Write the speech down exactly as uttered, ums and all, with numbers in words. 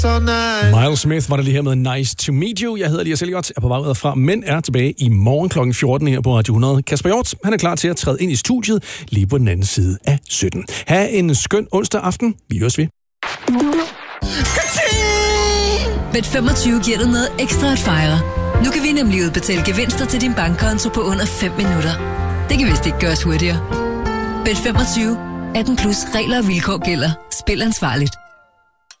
Miles Smith var der lige her med Nice to Meet You. Jeg hedder Elias Elliot, er på vej ud fra, men er tilbage i morgen klokken fjorten her på Radio hundrede. Kasper Hjort, han er klar til at træde ind i studiet lige på den anden side af sytten. Ha' en skøn onsdag aften. Vi høres ved. Bet femogtyve giver dig noget ekstra at fejre. Nu kan vi nemlig udbetale gevinster til din bankkonto på under fem minutter. Det kan vist ikke gøres hurtigere. Bet femogtyve. atten plus regler og vilkår gælder. Spil ansvarligt.